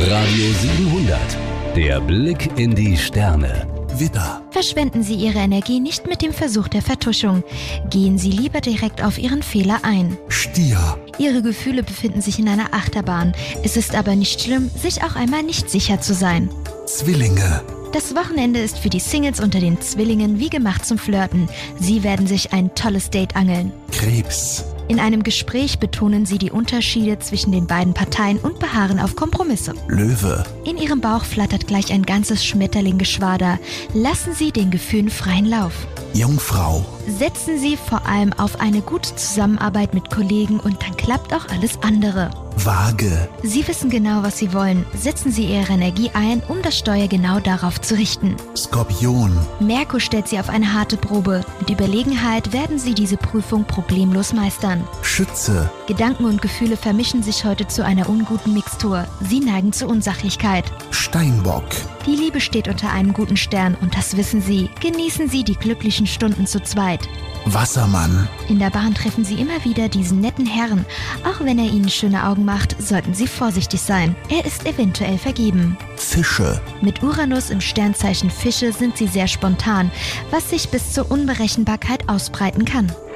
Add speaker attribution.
Speaker 1: Radio 700. Der Blick in die Sterne.
Speaker 2: Widder.
Speaker 3: Verschwenden Sie Ihre Energie nicht mit dem Versuch der Vertuschung. Gehen Sie lieber direkt auf Ihren Fehler ein.
Speaker 2: Stier.
Speaker 3: Ihre Gefühle befinden sich in einer Achterbahn. Es ist aber nicht schlimm, sich auch einmal nicht sicher zu sein.
Speaker 2: Zwillinge.
Speaker 3: Das Wochenende ist für die Singles unter den Zwillingen wie gemacht zum Flirten. Sie werden sich ein tolles Date angeln.
Speaker 2: Krebs.
Speaker 3: In einem Gespräch betonen Sie die Unterschiede zwischen den beiden Parteien und beharren auf Kompromisse.
Speaker 2: Löwe.
Speaker 3: In Ihrem Bauch flattert gleich ein ganzes Schmetterlinggeschwader. Lassen Sie den Gefühlen freien Lauf.
Speaker 2: Jungfrau.
Speaker 3: Setzen Sie vor allem auf eine gute Zusammenarbeit mit Kollegen und dann klappt auch alles andere.
Speaker 2: Waage.
Speaker 3: Sie wissen genau, was Sie wollen. Setzen Sie Ihre Energie ein, um das Steuer genau darauf zu richten.
Speaker 2: Skorpion.
Speaker 3: Merkur stellt Sie auf eine harte Probe. Mit Überlegenheit werden Sie diese Prüfung problemlos meistern.
Speaker 2: Schütze.
Speaker 3: Gedanken und Gefühle vermischen sich heute zu einer unguten Mixtur. Sie neigen zur Unsachlichkeit.
Speaker 2: Steinbock.
Speaker 3: Die Liebe steht unter einem guten Stern und das wissen Sie. Genießen Sie die glücklichen Stunden zu zweit.
Speaker 2: Wassermann.
Speaker 3: In der Bahn treffen Sie immer wieder diesen netten Herrn. Auch wenn er Ihnen schöne Augen macht, sollten Sie vorsichtig sein. Er ist eventuell vergeben.
Speaker 2: Fische.
Speaker 3: Mit Uranus im Sternzeichen Fische sind Sie sehr spontan, was sich bis zur Unberechenbarkeit ausbreiten kann.